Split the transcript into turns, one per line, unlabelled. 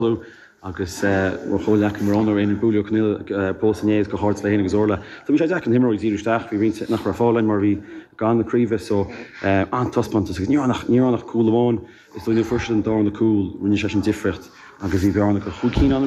agus choleach mar an in búlio cnil pósnéis go hart lehéna gozorla. So vi sé deach an himmer íidirsteach vi rin nach raáin mar vi gan na críve so an tospant ní nach coolháin is nu fur an da na cool rinne se an difricht agus vi be go chucíán